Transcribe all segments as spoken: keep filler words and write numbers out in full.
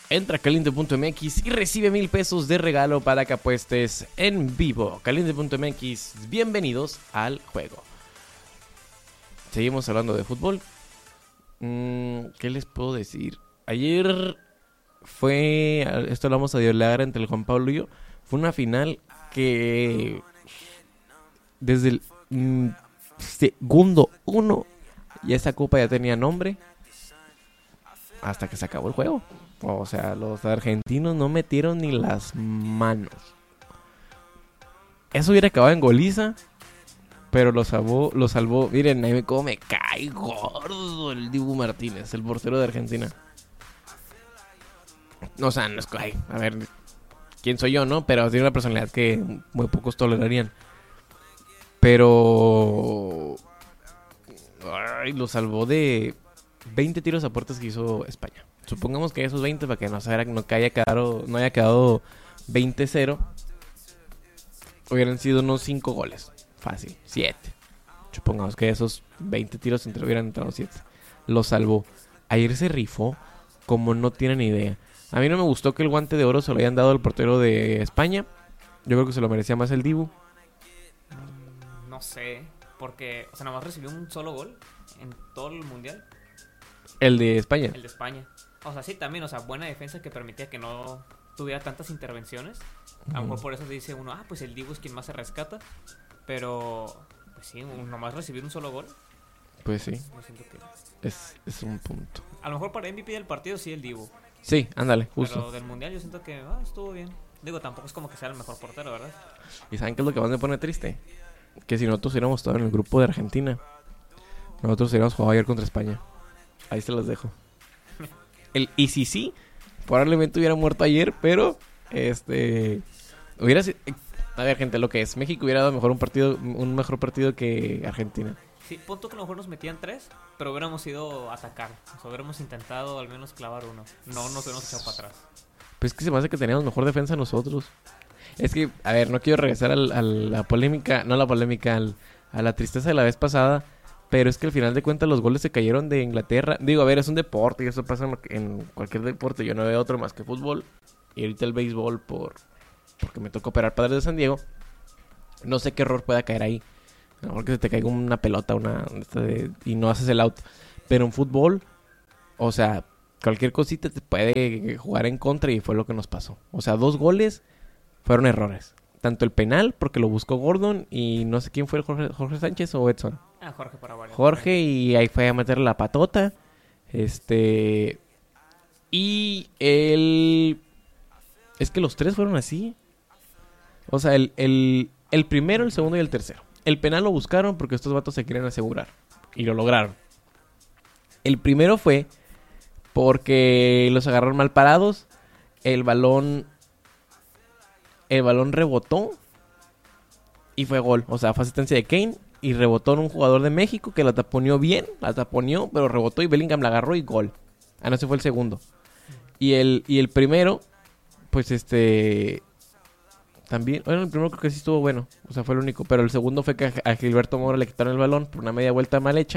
Entra a caliente punto m x y recibe mil pesos de regalo para que apuestes en vivo. caliente punto m x, bienvenidos al juego. Seguimos hablando de fútbol. Mm, ¿Qué les puedo decir? Ayer fue, esto lo vamos a dialogar entre el Juan Pablo y yo. Fue una final que desde el mm, segundo uno ya esa copa ya tenía nombre hasta que se acabó el juego. O sea, los argentinos no metieron ni las manos. Eso hubiera acabado en goliza, pero lo salvó, lo salvó. Miren, ahí me, cómo me cae gordo el Dibu Martínez, el portero de Argentina. O sea, no es que, ay, a ver, quién soy yo, ¿no? Pero tiene una personalidad que muy pocos tolerarían. Pero ay, lo salvó de veinte tiros a puertas que hizo España. Supongamos que esos veinte, para que no, se no, que haya quedado, no haya quedado veinte cero, hubieran sido unos cinco goles. Fácil, siete. Supongamos que esos veinte tiros entre hubieran entrado siete. Lo salvó. Ayer se rifó como no tienen idea. A mí no me gustó que el guante de oro se lo hayan dado al portero de España. Yo creo que se lo merecía más el Dibu. No sé, porque, o sea, nada más recibió un solo gol en todo el mundial. El de España. El de España. O sea, sí, también, o sea, buena defensa que permitía que no tuviera tantas intervenciones. A lo mejor por eso dice uno, ah, pues el Dibu es quien más se rescata. Pero, pues sí, nomás recibir un solo gol. Pues sí. Yo siento que Es, es un punto. a lo mejor para M V P del partido sí el Dibu. Sí, ándale, justo. Pero del mundial yo siento que ah, estuvo bien. Digo, tampoco es como que sea el mejor portero, ¿verdad? ¿Y saben qué es lo que más me pone triste? Que si nosotros hubiéramos estado en el grupo de Argentina, nosotros hubiéramos jugado ayer contra España. Ahí se los dejo. El I C C probablemente hubiera muerto ayer, pero este hubiera sido, a ver, gente, lo que es México hubiera dado mejor un partido, un mejor partido que Argentina. Sí, punto que a lo mejor nos metían tres, pero hubiéramos ido a atacar. O sea, hubiéramos intentado al menos clavar uno. No nos hubiéramos echado para atrás. Pues es que se me hace que teníamos mejor defensa nosotros. Es que, a ver, no quiero regresar al, a la polémica, no a la polémica, al, a la tristeza de la vez pasada. Pero es que al final de cuentas los goles se cayeron de Inglaterra. Digo, a ver, es un deporte y eso pasa en, en cualquier deporte. Yo no veo otro más que fútbol. Y ahorita el béisbol por porque me tocó operar Padres de San Diego. No sé qué error pueda caer ahí. A lo mejor que se te caiga una pelota una de, y no haces el out. Pero en fútbol, o sea, cualquier cosita te puede jugar en contra y fue lo que nos pasó. O sea, dos goles fueron errores. Tanto el penal, porque lo buscó Gordon y no sé quién fue, Jorge, Jorge Sánchez o Edson. Ah, Jorge para varios. Jorge, y ahí fue a meter la patota. Este. Y el. Es que los tres fueron así. O sea, el, el, el primero, el segundo y el tercero. El penal lo buscaron porque estos vatos se querían asegurar. Y lo lograron. El primero fue porque los agarraron mal parados. El balón. El balón rebotó. Y fue gol. O sea, fue asistencia de Kane. Y rebotó en un jugador de México que la taponeó bien. La taponeó, pero rebotó y Bellingham la agarró y gol. Ah, no, ese fue el segundo. Y el, y el primero, pues este... También, bueno, el primero creo que sí estuvo bueno. O sea, fue el único. Pero el segundo fue que a Gilberto Mora le quitaron el balón por una media vuelta mal hecha.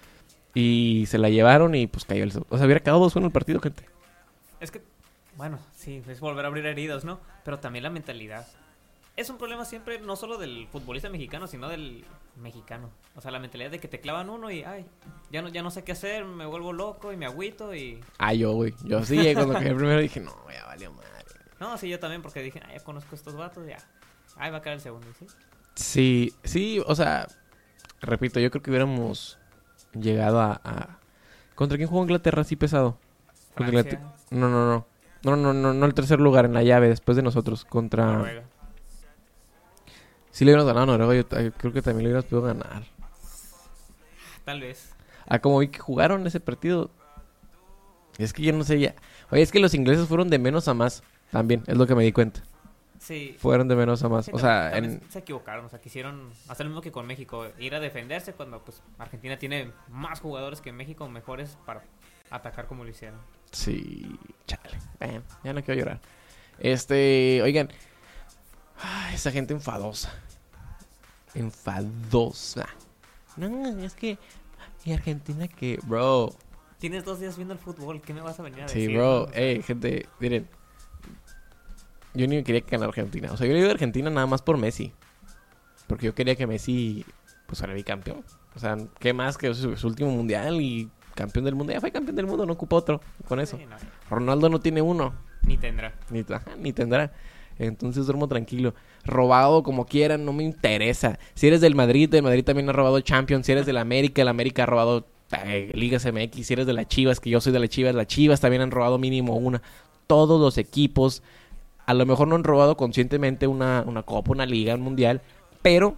Y se la llevaron y pues cayó el segundo. O sea, hubiera quedado dos uno el partido, gente. Es que, bueno, sí, es volver a abrir heridas, ¿no? Pero también la mentalidad. Es un problema siempre, no solo del futbolista mexicano, sino del mexicano. O sea, la mentalidad de que te clavan uno y, ay, ya no, ya no sé qué hacer, me vuelvo loco y me agüito y... Ah, yo, güey. Yo sí, cuando caí primero dije, no, ya valió madre. No, sí, yo también, porque dije, ay, ya conozco a estos vatos, ya. Ahí va a caer el segundo, ¿sí? Sí, sí, o sea, repito, yo creo que hubiéramos llegado a... a... ¿Contra quién jugó Inglaterra así pesado? Contra Francia. Inglaterra... No, no, no. No, no, no, no el tercer lugar en la llave después de nosotros. Contra... Noruega. Sí le hubiéramos ganado a Noruega, yo, yo creo que también le hubiéramos podido ganar. Tal vez. Ah, como vi que jugaron ese partido. Es que yo no sé ya. Oye, es que los ingleses fueron de menos a más. También, es lo que me di cuenta. Sí. Fueron de menos a más. Sí, O tam- sea, también en... se equivocaron, o sea, quisieron hacer lo mismo que con México, ir a defenderse cuando pues Argentina tiene más jugadores que México mejores para atacar como lo hicieron. Sí, chale. Ven, ya no quiero llorar. Este, oigan. Ay, esa gente enfadosa. Enfadosa. No, es que... Y Argentina que... Bro, Tienes dos días viendo el fútbol, ¿qué me vas a venir a Sí, decir? bro. no? O sea, Ey, gente, miren. Yo ni quería que ganara Argentina. O sea, yo le iba a Argentina nada más por Messi. Porque yo quería que Messi, pues, fuera bicampeón. O sea, ¿qué más que su, su último mundial y campeón del mundo? Ya fue campeón del mundo, no ocupa otro con eso. sí, no, Ronaldo no tiene uno. ni tendrá. Ni, ajá, ni tendrá. Entonces duermo tranquilo. Robado como quieran, no me interesa. Si eres del Madrid, el Madrid también ha robado Champions. Si eres del América, el América ha robado eh, Ligas M X. Si eres de las Chivas, que yo soy de las Chivas, las Chivas también han robado mínimo una. Todos los equipos, a lo mejor no han robado conscientemente una, una copa, una liga, un mundial, pero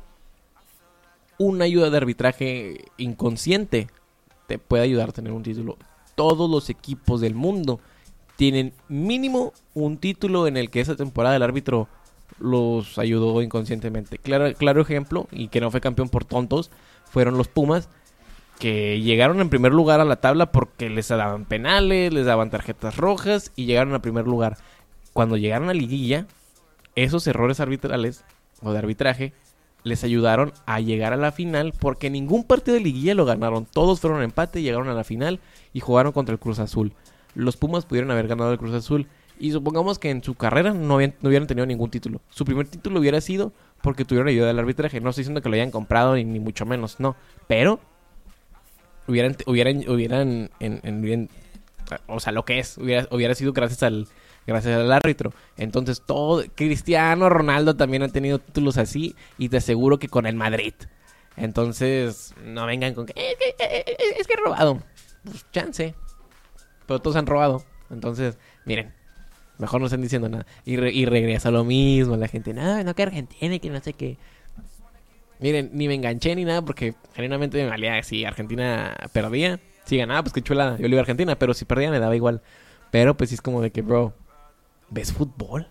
una ayuda de arbitraje inconsciente te puede ayudar a tener un título. Todos los equipos del mundo tienen mínimo un título en el que esa temporada el árbitro los ayudó inconscientemente. Claro, claro ejemplo, y que no fue campeón por tontos, fueron los Pumas, que llegaron en primer lugar a la tabla porque les daban penales, les daban tarjetas rojas y llegaron a primer lugar. Cuando llegaron a liguilla, esos errores arbitrales o de arbitraje les ayudaron a llegar a la final porque ningún partido de liguilla lo ganaron. Todos fueron empate, llegaron a la final y jugaron contra el Cruz Azul. Los Pumas pudieron haber ganado el Cruz Azul. Y supongamos que en su carrera no, habían, no hubieran tenido ningún título. Su primer título hubiera sido porque tuvieron ayuda del arbitraje. No estoy diciendo que lo hayan comprado ni, ni mucho menos, no. Pero hubieran, hubieran, hubieran, en, en, en, o sea, lo que es, hubiera, hubiera sido gracias al, gracias al árbitro. Entonces todo, Cristiano Ronaldo también ha tenido títulos así y te aseguro que con el Madrid. Entonces no vengan con que es que, es, es que he robado. Pues chance. Pero todos han robado. Entonces, miren, mejor no estén diciendo nada. Y, re, y regresa lo mismo. La gente, no, no que Argentina y que no sé qué. Miren, ni me enganché ni nada porque genuinamente me valía. Si Argentina perdía, si ganaba, pues qué chulada. Yo le iba a Argentina, pero si perdía me daba igual. Pero pues sí es como de que, bro, ¿ves fútbol?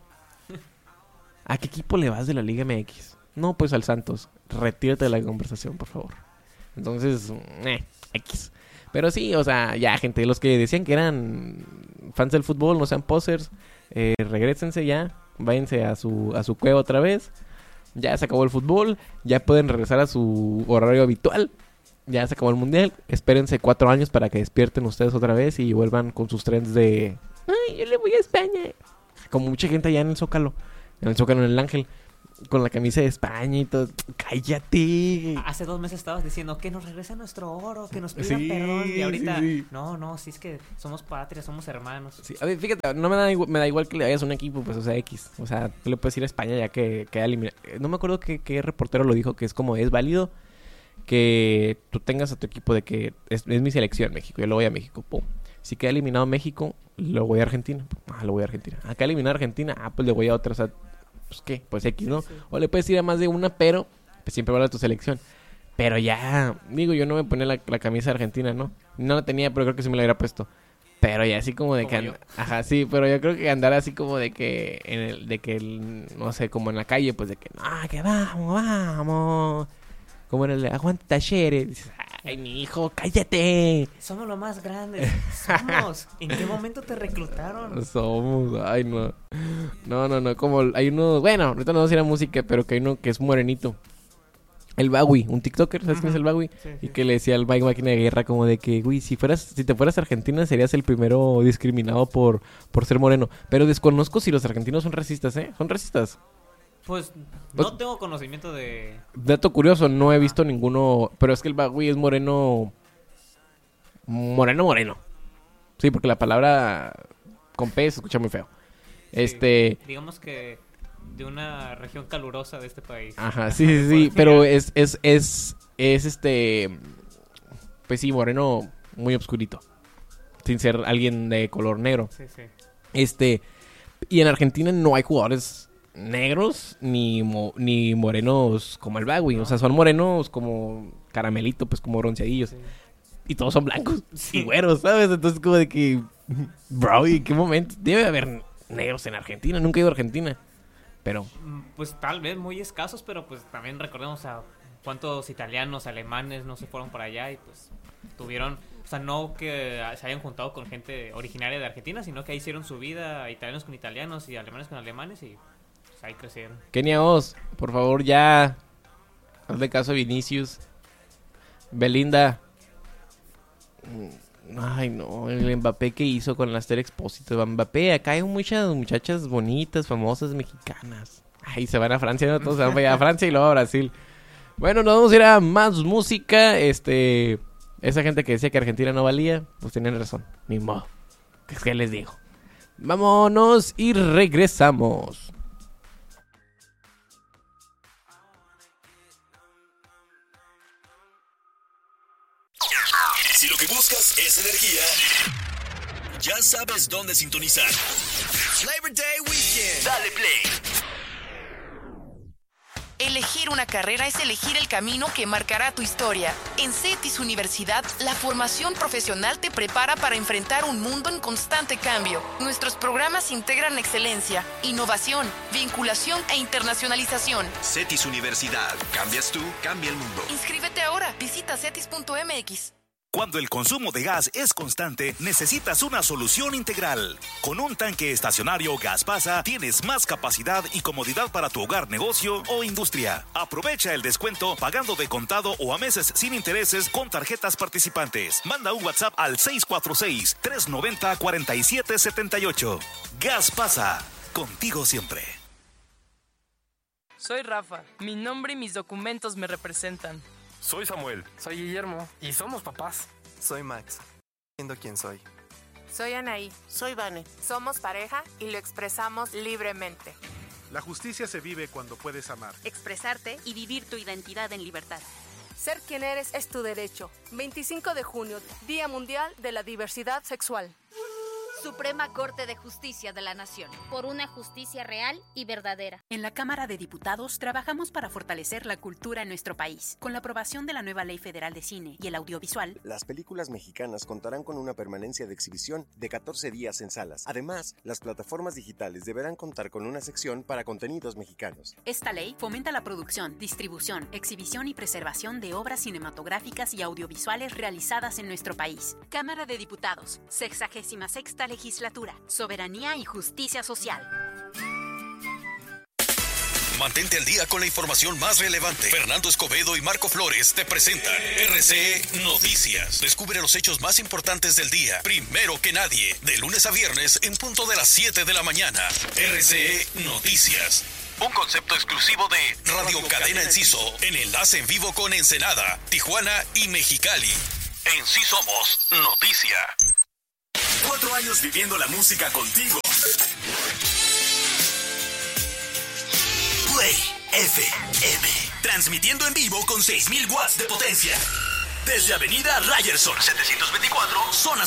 ¿A qué equipo le vas de la Liga M X? No, pues al Santos. Retírate de la conversación, por favor. Entonces, eh, X. Pero sí, o sea, ya, gente, los que decían que eran fans del fútbol, no sean posers, eh, regrésense ya, váyanse a su, a su cueva otra vez. Ya se acabó el fútbol, ya pueden regresar a su horario habitual. Ya se acabó el mundial. Espérense cuatro años para que despierten ustedes otra vez y vuelvan con sus trends de... ¡Ay, yo le voy a España! Como mucha gente allá en el Zócalo, en el Zócalo, en el Ángel, con la camisa de España y todo. ¡Cállate! Hace dos meses estabas diciendo que nos regrese nuestro oro, que nos pidan Sí, perdón. Y ahorita, sí, sí. no, no, si es que somos patria, somos hermanos. Sí, a ver, fíjate, no me da, igual, me da igual que le vayas a un equipo, pues, o sea, X. O sea, tú le puedes ir a España ya que queda eliminado. No me acuerdo qué, qué reportero lo dijo, que es como, es válido que tú tengas a tu equipo de que es, es mi selección México, yo lo voy a México, pum. Si queda eliminado México, lo voy a Argentina. Ah, lo voy a Argentina. Ah, queda eliminado Argentina, ah, pues le voy a otra, o sea, pues qué, pues X, ¿no? Sí, sí. O le puedes ir a más de una, pero pues siempre va a tu selección. Pero ya, digo, yo no me ponía la, la camisa de Argentina, ¿no? No la tenía, pero creo que sí me la hubiera puesto. Pero ya así como de Como que... yo. and- Ajá, sí, pero yo creo que andar así como de que... en el, de que, el- no sé, como en la calle, pues de que... ¡Ah, que vamos, vamos! Como en el de aguanta talleres. Dices, ¡ay, mi hijo, cállate! Somos los más grandes. Somos. ¿En qué momento te reclutaron? Somos, ay, no. No, no, no, como hay uno... Bueno, ahorita no vamos a ir a música, pero que hay uno que es morenito. El Bagui, un TikToker, ¿sabes quién es el Bagui? Sí, Y sí. que le decía al Mike Máquina de Guerra como de que, güey, si fueras, si te fueras a Argentina serías el primero discriminado por, por ser moreno. Pero desconozco si los argentinos son racistas, ¿eh? Son racistas. Pues Pues- no tengo conocimiento de... Dato curioso, no he visto ninguno, pero es que el Bagui es moreno, moreno, moreno. Sí, porque la palabra con P se escucha muy feo. Sí. Este, Digamos que de una región calurosa de este país. ajá, sí, sí, sí, pero es, es, es, es este, pues sí, moreno muy obscurito, sin ser alguien de color negro. Sí, sí. Este, y en Argentina no hay jugadores negros ni, mo- ni morenos como el Bagui. ¿No? O sea, son morenos como caramelito, pues como bronceadillos. Sí. Y todos son blancos Sí. y güeros, ¿sabes? Entonces como de que, bro, ¿y en qué momento? Debe haber negros en Argentina. Nunca he ido a Argentina. Pero, Mm, Pues tal vez muy escasos, pero pues también recordemos a cuántos italianos, alemanes no se fueron para allá y pues tuvieron, o sea, no que se hayan juntado con gente originaria de Argentina, sino que ahí hicieron su vida, italianos con italianos y alemanes con alemanes y pues, ahí crecieron. Kenia Oz, por favor, ya. Hazle caso a Vinicius. Belinda. Ay, no, el Mbappé que hizo con las Ter Expósito. Mbappé, acá hay muchas muchachas bonitas, famosas, mexicanas. Ay, se van a Francia, ¿no? Todos se van a Francia y luego a Brasil. Bueno, nos vamos a ir a más música. Este, esa gente que decía que Argentina no valía, pues tenían razón. Ni modo. ¿Qué les digo? Vámonos y regresamos. Si lo que buscas es energía, ya sabes dónde sintonizar. Labor Day Weekend. Dale play. Elegir una carrera es elegir el camino que marcará tu historia. En CETIS Universidad, la formación profesional te prepara para enfrentar un mundo en constante cambio. Nuestros programas integran excelencia, innovación, vinculación e internacionalización. CETIS Universidad. Cambias tú, cambia el mundo. Inscríbete ahora. Visita cetis punto m x. Cuando el consumo de gas es constante, necesitas una solución integral. Con un tanque estacionario Gas Pasa, tienes más capacidad y comodidad para tu hogar, negocio o industria. Aprovecha el descuento pagando de contado o a meses sin intereses con tarjetas participantes. Manda un WhatsApp al seis cuatro seis, tres nueve cero, cuatro siete siete ocho. Gas Pasa, contigo siempre. Soy Rafa. Mi nombre y mis documentos me representan. Soy Samuel. Soy Guillermo. Y somos papás. Soy Max. Siendo quien soy. Soy Anaí. Soy Vane. Somos pareja y lo expresamos libremente. La justicia se vive cuando puedes amar. Expresarte y vivir tu identidad en libertad. Ser quien eres es tu derecho. veinticinco de junio, Día Mundial de la Diversidad Sexual. Suprema Corte de Justicia de la Nación. Por una justicia real y verdadera. En la Cámara de Diputados trabajamos para fortalecer la cultura en nuestro país. Con la aprobación de la nueva Ley Federal de Cine y el Audiovisual, las películas mexicanas contarán con una permanencia de exhibición de catorce días en salas. Además, las plataformas digitales deberán contar con una sección para contenidos mexicanos. Esta ley fomenta la producción, distribución, exhibición y preservación de obras cinematográficas y audiovisuales realizadas en nuestro país. Cámara de Diputados, sexagésima sexta Legislatura, Soberanía y Justicia Social. Mantente al día con la información más relevante. Fernando Escobedo y Marco Flores te presentan R C E Noticias. Descubre los hechos más importantes del día, primero que nadie, de lunes a viernes en punto de las siete de la mañana. R C E Noticias. Un concepto exclusivo de Radio Cadena Enciso, en enlace en vivo con Ensenada, Tijuana y Mexicali. En sí somos noticia. Cuatro años viviendo la música contigo. Play F M. Transmitiendo en vivo con seis mil watts de potencia. Desde Avenida Ryerson setecientos veinticuatro, zona